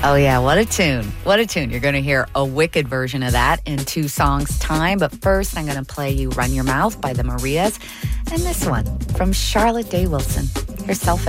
Oh, yeah. What a tune. What a tune. You're going to hear a wicked version of that in 2 songs' time. But first, I'm going to play you Run Your Mouth by the Marias. And this one from Charlotte Day Wilson herself.